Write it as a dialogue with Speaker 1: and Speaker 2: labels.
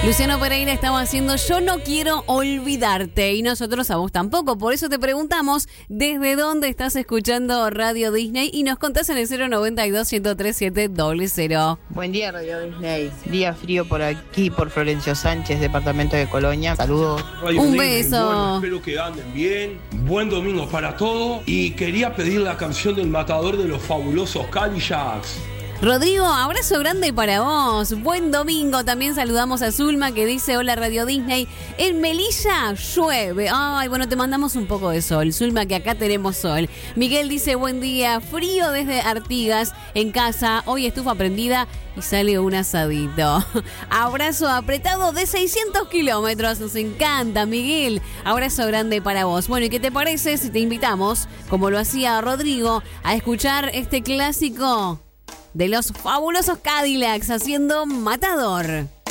Speaker 1: Luciano Pereira estaba haciendo Yo no quiero olvidarte y nosotros a vos tampoco. Por eso te preguntamos desde dónde estás escuchando Radio Disney y nos contás en el 092-103-700.
Speaker 2: Buen día, Radio Disney. Día frío por aquí, por Florencio Sánchez, departamento de Colonia. Saludos.
Speaker 1: Un beso.
Speaker 3: Bueno, espero que anden bien. Buen domingo para todos. Y quería pedir la canción del matador de los fabulosos Cadillacs.
Speaker 1: Rodrigo, abrazo grande para vos. Buen domingo. También saludamos a Zulma que dice hola Radio Disney. En Melilla llueve. Ay, bueno, te mandamos un poco de sol. Zulma, que acá tenemos sol. Miguel dice buen día. Frío desde Artigas en casa. Hoy estufa prendida y sale un asadito. Abrazo apretado de 600 kilómetros. Nos encanta, Miguel. Abrazo grande para vos. Bueno, ¿y qué te parece si te invitamos, como lo hacía Rodrigo, a escuchar este clásico de los fabulosos Cadillacs haciendo Matador?